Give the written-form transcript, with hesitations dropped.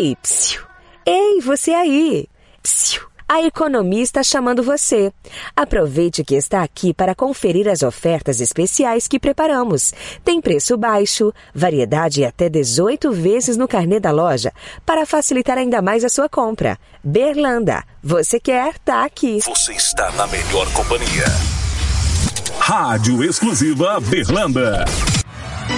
Ei, psiu! Ei, você aí! Psiu! A Economia está chamando você. Aproveite que está aqui para conferir as ofertas especiais que preparamos. Tem preço baixo, variedade e até 18 vezes no carnê da loja, para facilitar ainda mais a sua compra. Berlanda, você quer, tá aqui. Você está na melhor companhia. Rádio Exclusiva Berlanda.